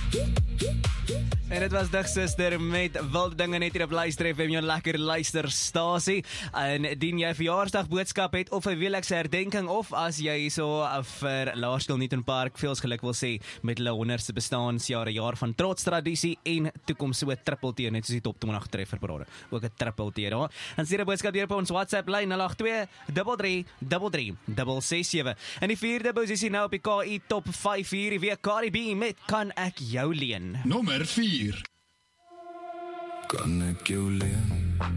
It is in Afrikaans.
En dit was Dag Suster met wilde dinge net hier op Luister FM, jou lekker luisterstasie. En dien jy verjaarsdag boodskap het of 'n weeklikse herdenking, of as jy so vir Laerskool Newton Park veel geluk wil sê met hulle 100ste bestaanjaar, 'n jaar van trots, tradisie en toekoms, so 'n triple T, net soos die top 20 trefferparade, ook 'n triple T daar. En stuur 'n boodskap hier op ons WhatsApp lyn 082-33-337. En die 4de posisie nou op die KI top 5 hierdie week, Cardi B met Kan Ek Jou Leen. Nommer 4. Kan ek jou leen?